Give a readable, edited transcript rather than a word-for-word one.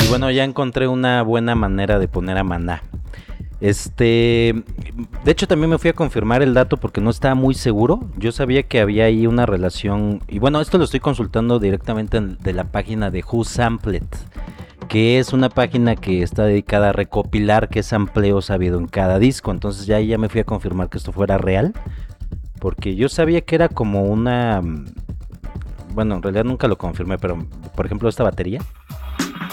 bueno, ya encontré una buena manera de poner a Maná. De hecho también me fui a confirmar el dato porque no estaba muy seguro. Yo sabía que había ahí una relación, y bueno, esto lo estoy consultando directamente de la página de Who Sampled, que es una página que está dedicada a recopilar qué sampleos ha habido en cada disco. Entonces ya me fui a confirmar que esto fuera real, porque yo sabía que era como una... Bueno, en realidad nunca lo confirmé, pero por ejemplo esta batería